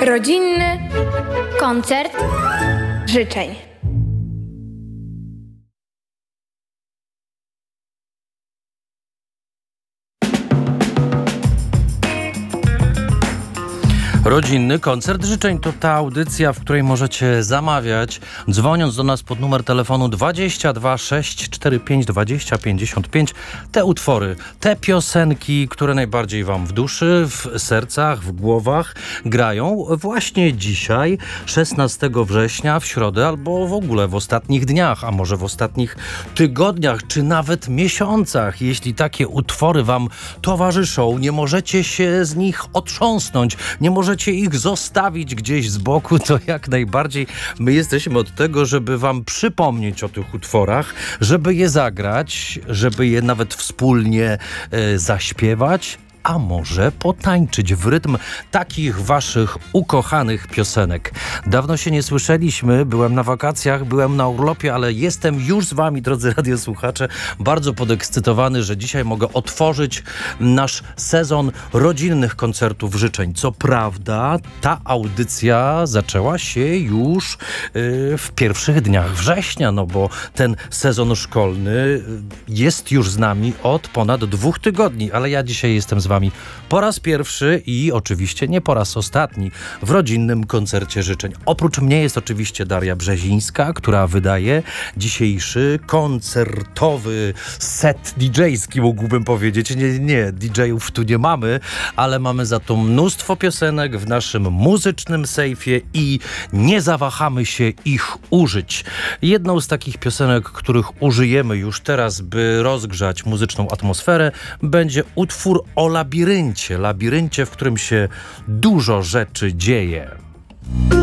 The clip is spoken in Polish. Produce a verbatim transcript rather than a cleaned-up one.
Rodzinny koncert życzeń. Rodzinny koncert życzeń to ta audycja, w której możecie zamawiać, dzwoniąc do nas pod numer telefonu dwadzieścia dwa sześć cztery pięć dwadzieścia pięćdziesiąt pięć. Te utwory, te piosenki, które najbardziej wam w duszy, w sercach, w głowach grają właśnie dzisiaj, szesnastego września, w środę, albo w ogóle w ostatnich dniach, a może w ostatnich tygodniach, czy nawet miesiącach. Jeśli takie utwory wam towarzyszą, nie możecie się z nich otrząsnąć, nie możecie ich zostawić gdzieś z boku, to jak najbardziej my jesteśmy od tego, żeby wam przypomnieć o tych utworach, żeby je zagrać, żeby je nawet wspólnie e, zaśpiewać, a może potańczyć w rytm takich waszych ukochanych piosenek. Dawno się nie słyszeliśmy, byłem na wakacjach, byłem na urlopie, ale jestem już z wami, drodzy radiosłuchacze, bardzo podekscytowany, że dzisiaj mogę otworzyć nasz sezon rodzinnych koncertów życzeń. Co prawda, ta audycja zaczęła się już yy, w pierwszych dniach września, no bo ten sezon szkolny jest już z nami od ponad dwóch tygodni, ale ja dzisiaj jestem z wami po raz pierwszy i oczywiście nie po raz ostatni w rodzinnym koncercie życzeń. Oprócz mnie jest oczywiście Daria Brzezińska, która wydaje dzisiejszy koncertowy set didżejski, mógłbym powiedzieć. Nie, nie, didżejów tu nie mamy, ale mamy za to mnóstwo piosenek w naszym muzycznym sejfie i nie zawahamy się ich użyć. Jedną z takich piosenek, których użyjemy już teraz, by rozgrzać muzyczną atmosferę, będzie utwór o labiryncie. Labiryncie, w którym się dużo rzeczy dzieje.